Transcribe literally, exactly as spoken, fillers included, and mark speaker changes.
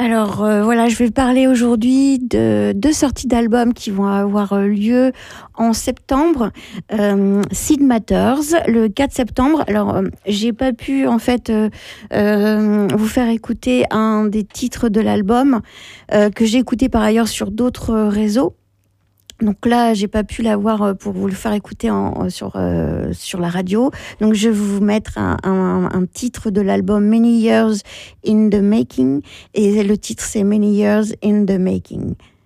Speaker 1: Alors euh, voilà, je vais parler aujourd'hui de deux sorties d'albums qui vont avoir lieu en septembre. Euh, Sid Matters, le quatre septembre. Alors euh, j'ai pas pu en fait euh, euh, vous faire écouter un des titres de l'album euh, que j'ai écouté par ailleurs sur d'autres réseaux. Donc là, j'ai pas pu l'avoir pour vous le faire écouter en, sur, euh, sur la radio. Donc je vais vous mettre un, un, un titre de l'album Many Years in the Making. Et le titre, c'est Many Years in the Making.